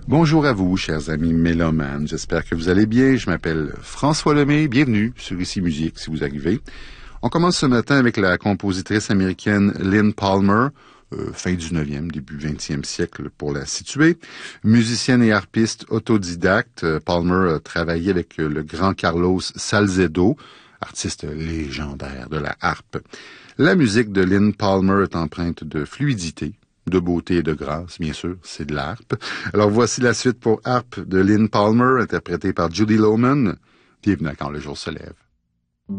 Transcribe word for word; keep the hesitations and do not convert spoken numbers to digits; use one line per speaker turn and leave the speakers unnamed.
Bonjour à vous, chers amis mélomanes. J'espère que vous allez bien. Je m'appelle François Lemay. Bienvenue sur Ici Musique, si vous arrivez. On commence ce matin avec la compositrice américaine Lynn Palmer, euh, fin du neuvième, début vingtième siècle pour la situer. Musicienne et harpiste autodidacte, euh, Palmer a travaillé avec euh, le grand Carlos Salcedo, artiste légendaire de la harpe. La musique de Lynn Palmer est empreinte de fluidité, de beauté et de grâce, bien sûr, c'est de l'harpe. Alors voici la suite pour harpe de Lynn Palmer, interprétée par Judy Loman. Bienvenue à Quand le jour se lève.